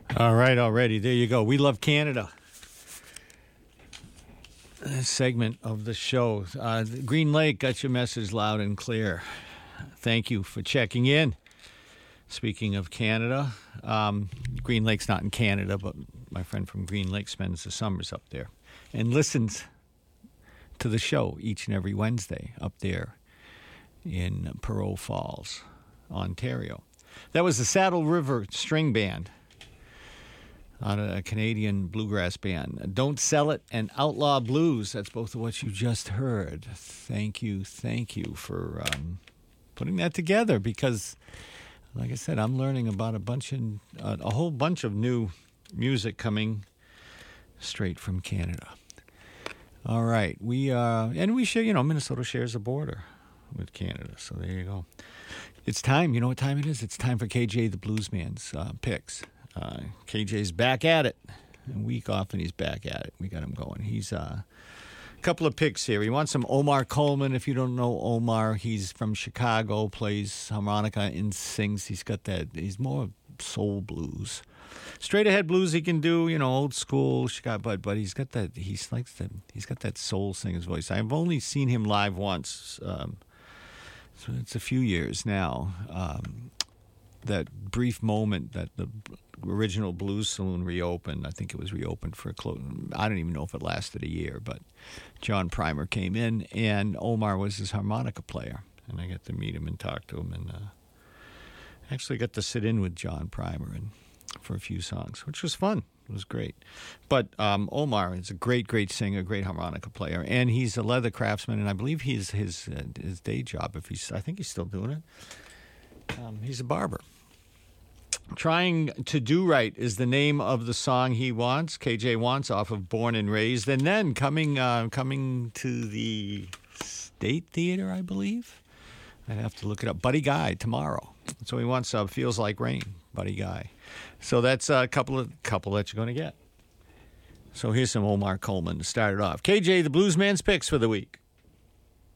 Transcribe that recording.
All right, already. There you go. We love Canada. Segment of the show. Green Lake got your message loud and clear. Thank you for checking in. Speaking of Canada, Green Lake's not in Canada, but my friend from Green Lake spends the summers up there and listens to the show each and every Wednesday up there in Perot Falls, Ontario. That was the Saddle River String Band, on a Canadian bluegrass band. Don't Sell It and Outlaw Blues. That's both of what you just heard. Thank you for putting that together because, like I said, I'm learning about a whole bunch of new music coming straight from Canada. All right, we share. Minnesota shares a border with Canada, so there you go. It's time. You know what time it is? It's time for KJ the Bluesman's picks. KJ's back at it. A week off and he's back at it. We got him going. He's a couple of picks here. He wants some Omar Coleman. If you don't know Omar, he's from Chicago, plays harmonica and sings. He's more soul blues. Straight ahead blues he can do, old school Chicago, but he's got that soul singer's voice. I've only seen him live once. So it's a few years now. That brief moment that the original Blues Saloon reopened, I think it was reopened for I don't even know if it lasted a year, but John Primer came in and Omar was his harmonica player. And I got to meet him and talk to him and actually got to sit in with John Primer for a few songs, which was fun. It was great. But Omar is a great singer, great harmonica player, and he's a leather craftsman, and I believe his day job, I think he's still doing it. He's a barber. Trying to Do Right is the name of the song he wants. KJ wants off of Born and Raised. And then coming to the State Theater, I believe. I'd have to look it up. Buddy Guy tomorrow. So he wants Feels Like Rain, Buddy Guy. So that's a couple that you're going to get. So here's some Omar Coleman to start it off. KJ, the Bluesman's picks for the week.